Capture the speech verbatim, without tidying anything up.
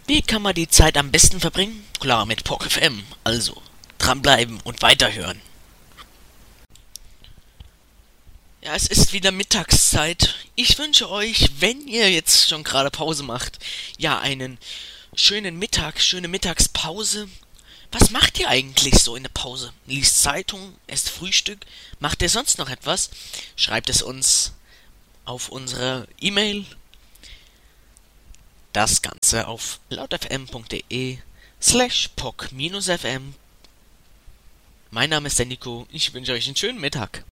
Wie kann man die Zeit am besten verbringen? Klar, mit P O K F M. Also, dranbleiben und weiterhören. Ja, es ist wieder Mittagszeit. Ich wünsche euch, wenn ihr jetzt schon gerade Pause macht, ja, einen schönen Mittag, schöne Mittagspause. Was macht ihr eigentlich so in der Pause? Liest Zeitung, esst Frühstück? Macht ihr sonst noch etwas? Schreibt es uns auf unsere E-Mail. Das Ganze auf lautfm.de slash poc-fm. Mein Name ist der Nico. Ich wünsche euch einen schönen Mittag.